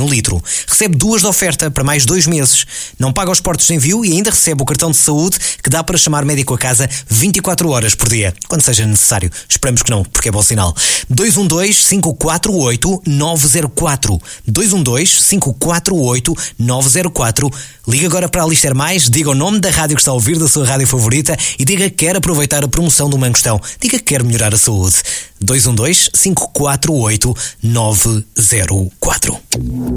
no litro. Recebe 2 de oferta para mais 2 meses. Não paga os portos de envio e ainda recebe o cartão de saúde que dá para chamar médico a casa 24 horas por dia, quando seja necessário. Esperamos que não, porque é bom sinal. 212-548-904. 212-548-904. Liga agora para a Alister Mais, diga o nome da rádio que está a ouvir, da sua rádio favorita, e diga que quer aproveitar a promoção do Mangostão. Diga que quer melhorar a saúde. 212-548-904.